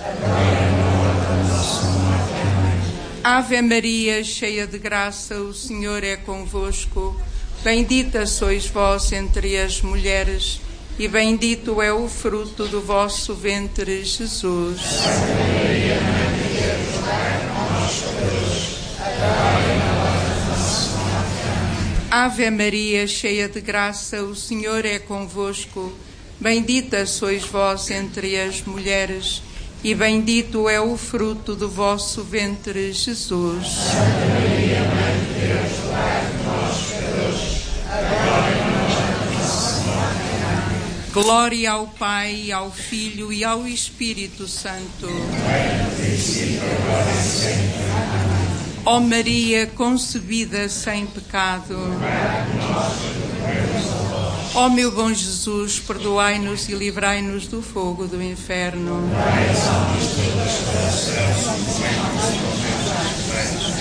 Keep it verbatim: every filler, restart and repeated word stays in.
Ave Maria, cheia de graça, o Senhor é convosco. Bendita sois vós entre as mulheres, e bendito é o fruto do vosso ventre, Jesus. Santa Maria, Mãe de Deus, rogai por nós, pecadores, agora e na hora da nossa morte. Amém. Ave Maria, cheia de graça, o Senhor é convosco. Bendita sois vós entre as mulheres, e bendito é o fruto do vosso ventre, Jesus. Santa Maria, Mãe de Deus, rogai por nós, pecadores, agora e na hora da nossa morte. Amém. Glória ao Pai, ao Filho e ao Espírito Santo. No princípio, agora e sempre. Amém. Ó Maria, concebida sem pecado. Ó meu bom Jesus, perdoai-nos e livrai-nos do fogo do inferno. Pai,